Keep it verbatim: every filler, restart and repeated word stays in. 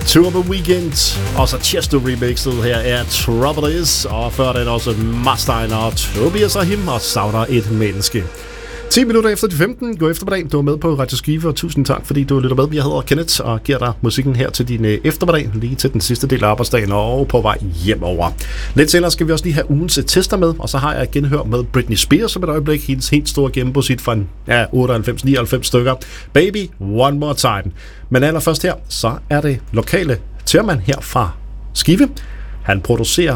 Tour the Weekend, og så Chesto remixet her er Trouble Is, og før den også Marstein og Tobias Rahim og Savner et menneske. ti minutter efter de femten, gå eftermiddag. Du er med på Radio Skive, og tusind tak, fordi du lytter med. Jeg hedder Kenneth og giver dig musikken her til din eftermiddag, lige til den sidste del af arbejdsdagen og på vej hjemover. Lidt senere skal vi også lige have ugens tester med, og så har jeg genhør med Britney Spears som et øjeblik, hendes helt store gennembrud fra ja, otteoghalvfems nioghalvfems stykker. Baby, One More Time. Men allerførst her, så er det lokale Tørmand her fra Skive. Han producerer